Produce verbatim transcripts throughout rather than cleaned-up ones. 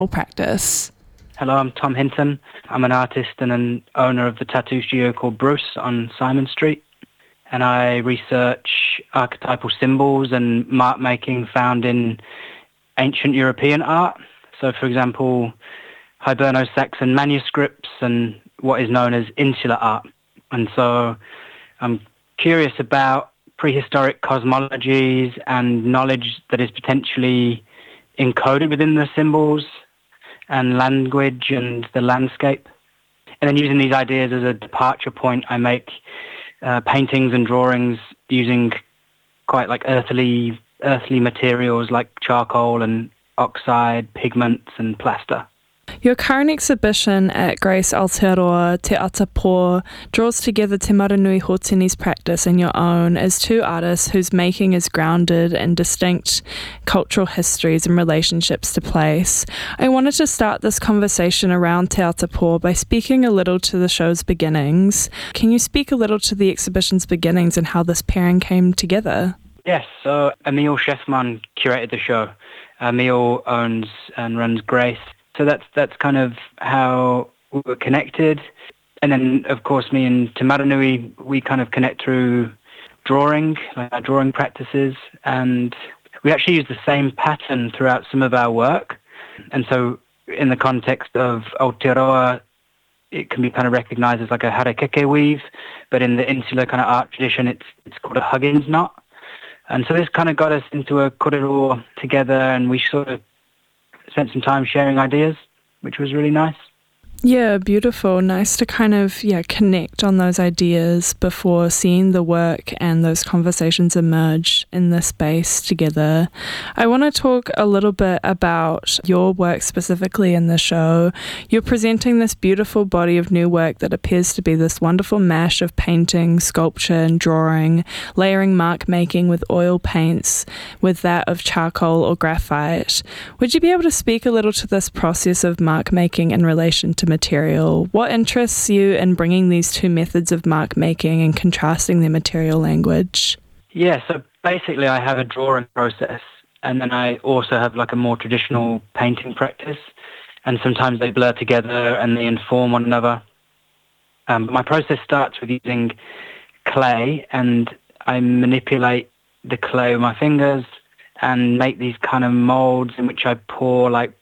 practice. Hello, I'm Tom Hinton. I'm an artist and an owner of the tattoo studio called Bruce on Simon Street. And I research archetypal symbols and mark making found in ancient European art. So, for example, Hiberno-Saxon manuscripts and what is known as insular art. And so I'm curious about prehistoric cosmologies and knowledge that is potentially encoded within the symbols and language and the landscape. And then using these ideas as a departure point, I make uh, paintings and drawings using quite like earthly, earthly materials like charcoal and oxide, pigments and plaster. Your current exhibition at Grace Aotearoa Te Ata Pō draws together Te Maranui Hōtini's practice and your own as two artists whose making is grounded in distinct cultural histories and relationships to place. I wanted to start this conversation around Te Ata Pō by speaking a little to the show's beginnings. Can you speak a little to the exhibition's beginnings and how this pairing came together? Yes, so Emil Scheffman curated the show. Emil owns and runs Grace. So that's that's kind of how we were connected. And then, of course, me and Te Maranui, we kind of connect through drawing, like our drawing practices. And we actually use the same pattern throughout some of our work. And so in the context of Aotearoa, it can be kind of recognized as like a harakeke weave. But in the insular kind of art tradition, it's it's called a Huggins knot. And so this kind of got us into a korero together, and we sort of spent some time sharing ideas, which was really nice. Yeah, beautiful. Nice to kind of, yeah, connect on those ideas before seeing the work and those conversations emerge in the space together. I want to talk a little bit about your work specifically in the show. You're presenting this beautiful body of new work that appears to be this wonderful mash of painting, sculpture and drawing, layering mark making with oil paints with that of charcoal or graphite. Would you be able to speak a little to this process of mark making in relation to material? What interests you in bringing these two methods of mark making and contrasting their material language? Yeah, so basically I have a drawing process, and then I also have like a more traditional painting practice, and sometimes they blur together and they inform one another. Um, but my process starts with using clay, and I manipulate the clay with my fingers and make these kind of molds in which I pour like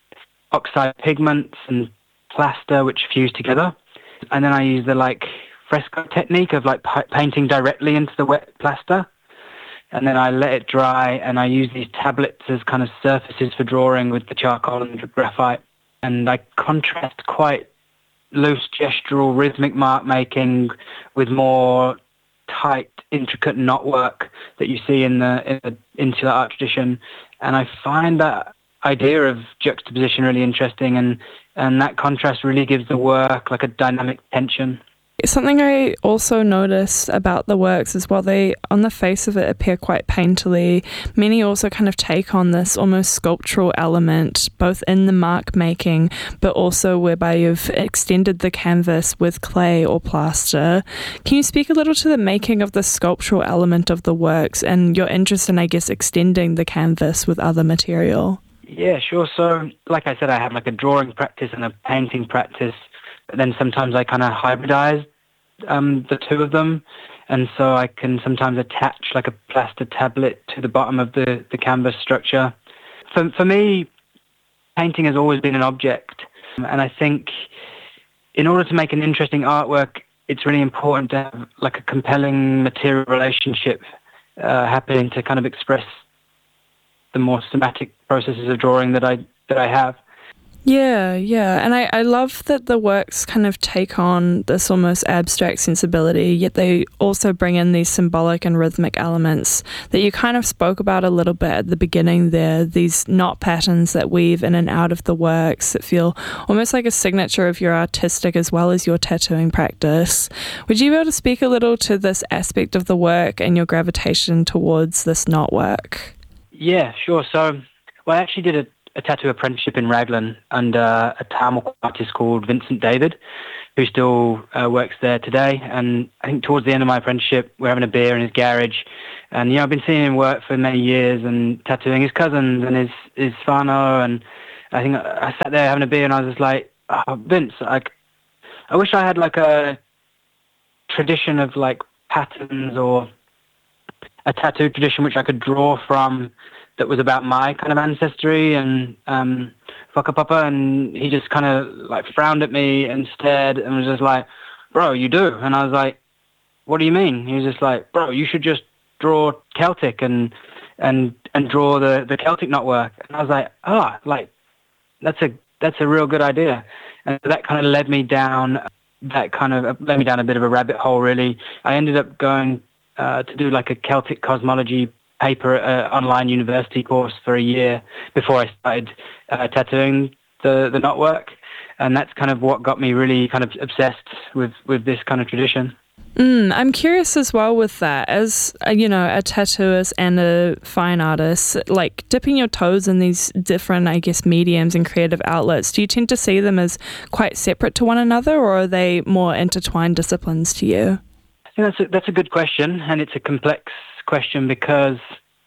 oxide pigments and plaster which fuse together, and then I use the like fresco technique of like p- painting directly into the wet plaster, and then I let it dry, and I use these tablets as kind of surfaces for drawing with the charcoal and the graphite, and I contrast quite loose gestural rhythmic mark making with more tight intricate knot work that you see in the, in the insular art tradition. And I find that idea of juxtaposition really interesting, and and that contrast really gives the work like a dynamic tension. Something I also noticed about the works is while they, on the face of it, appear quite painterly, many also kind of take on this almost sculptural element, both in the mark making, but also whereby you've extended the canvas with clay or plaster. Can you speak a little to the making of the sculptural element of the works and your interest in, I guess, extending the canvas with other material? Yeah, sure. So, like I said, I have like a drawing practice and a painting practice, but then sometimes I kind of hybridize um, the two of them, and so I can sometimes attach like a plaster tablet to the bottom of the, the canvas structure. For, for me, painting has always been an object, and I think in order to make an interesting artwork, it's really important to have like a compelling material relationship uh, happening to kind of express the more somatic processes of drawing that I that I have. Yeah, yeah. And I, I love that the works kind of take on this almost abstract sensibility, yet they also bring in these symbolic and rhythmic elements that you kind of spoke about a little bit at the beginning there, these knot patterns that weave in and out of the works that feel almost like a signature of your artistic as well as your tattooing practice. Would you be able to speak a little to this aspect of the work and your gravitation towards this knot work? Yeah, sure. So, well, I actually did a a tattoo apprenticeship in Raglan under a Tamil artist called Vincent David, who still uh, works there today. And I think towards the end of my apprenticeship, we're having a beer in his garage. And, you know, I've been seeing him work for many years and tattooing his cousins and his, his whānau. And, I think I sat there having a beer and I was just like, oh, Vince, I, I wish I had like a tradition of like patterns or a tattoo tradition which I could draw from that was about my kind of ancestry and um, whakapapa. And he just kind of like frowned at me and stared and was just like, bro, you do. And I was like, what do you mean? He was just like, bro, you should just draw Celtic and and and draw the, the Celtic knotwork. And I was like, oh, like, that's a that's a real good idea. And that kind of led me down that kind of led me down a bit of a rabbit hole, really. I ended up going uh, to do like a Celtic cosmology paper at an online university course for a year before I started uh, tattooing the, the knotwork. And that's kind of what got me really kind of obsessed with, with this kind of tradition. Mm, I'm curious as well with that, as uh, you know, a tattooist and a fine artist, like dipping your toes in these different, I guess, mediums and creative outlets. Do you tend to see them as quite separate to one another, or are they more intertwined disciplines to you? I think that's a, that's a good question, and it's a complex question because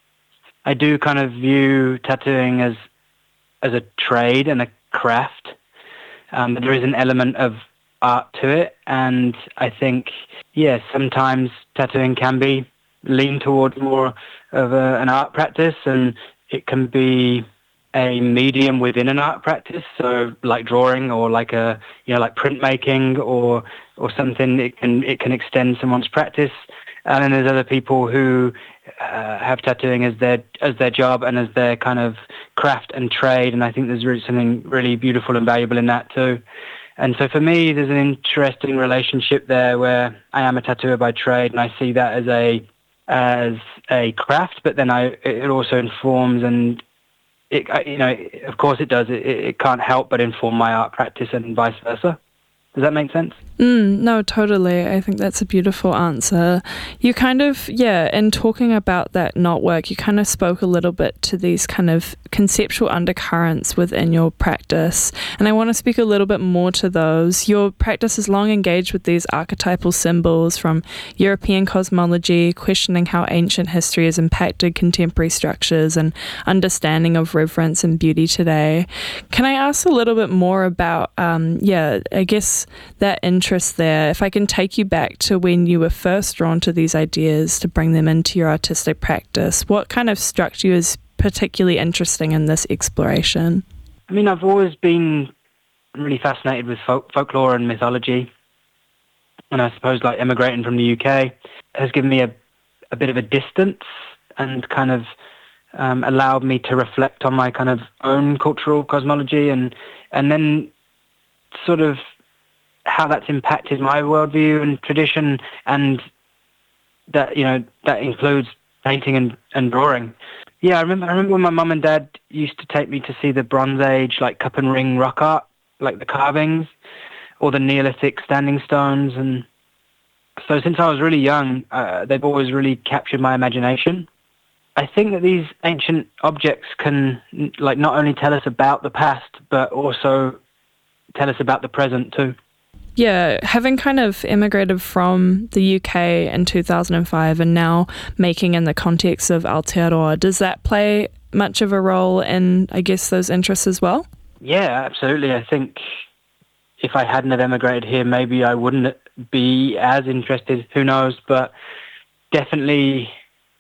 I do kind of view tattooing as as a trade and a craft. Um, but there is an element of art to it, and I think, yeah, sometimes tattooing can be lean towards more of a, an art practice, and it can be a medium within an art practice, so like drawing or like a, you know, like printmaking or or something. It can it can extend someone's practice. And then there's other people who uh, have tattooing as their as their job and as their kind of craft and trade, and I think there's really something really beautiful and valuable in that too. And so for me, there's an interesting relationship there where I am a tattooer by trade, and I see that as a as a craft, but then I it also informs and it you know of course it does it, it can't help but inform my art practice and vice versa. Does that make sense? Mm, no, totally. I think that's a beautiful answer. You kind of, yeah, in talking about that knotwork, you kind of spoke a little bit to these kind of conceptual undercurrents within your practice. And I want to speak a little bit more to those. Your practice is long engaged with these archetypal symbols from European cosmology, questioning how ancient history has impacted contemporary structures and understanding of reverence and beauty today. Can I ask a little bit more about, um, yeah, I guess that interest there, if I can take you back to when you were first drawn to these ideas to bring them into your artistic practice, what kind of struck you as particularly interesting in this exploration? I mean, I've always been really fascinated with folk- folklore and mythology, and I suppose like emigrating from the U K has given me a, a bit of a distance and kind of um, allowed me to reflect on my kind of own cultural cosmology and and then sort of how that's impacted my worldview and tradition, and that, you know, that includes painting and, and drawing. Yeah, I remember I remember when my mum and dad used to take me to see the Bronze Age, like cup and ring rock art, like the carvings, or the Neolithic standing stones. And so since I was really young, uh, they've always really captured my imagination. I think that these ancient objects can, like, not only tell us about the past, but also tell us about the present too. Yeah, having kind of immigrated from the U K in two thousand five and now making in the context of Aotearoa, does that play much of a role in, I guess, those interests as well? Yeah, absolutely. I think if I hadn't have emigrated here, maybe I wouldn't be as interested, who knows, but definitely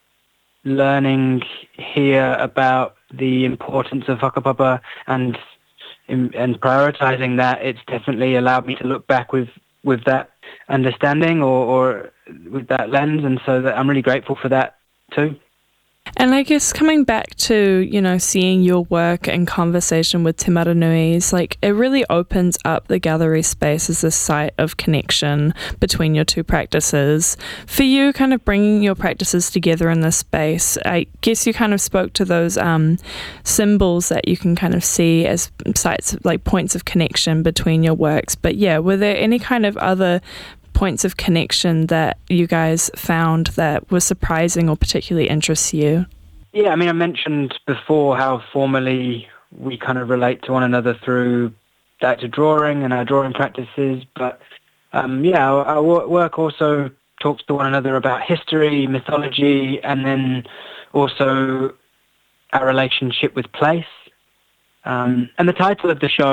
learning here about the importance of whakapapa and In, and prioritizing that, it's definitely allowed me to look back with, with that understanding or, or with that lens, and so that I'm really grateful for that too. And I guess coming back to, you know, seeing your work in conversation with Te Maranuis, like it really opens up the gallery space as a site of connection between your two practices. For you, kind of bringing your practices together in this space, I guess you kind of spoke to those um, symbols that you can kind of see as sites, like points of connection between your works. But yeah, were there any kind of other points of connection that you guys found that were surprising or particularly interest you? Yeah, I mean, I mentioned before how formally we kind of relate to one another through active drawing and our drawing practices, but um, yeah, our, our work also talks to one another about history, mythology, and then also our relationship with place. Um, and the title of the show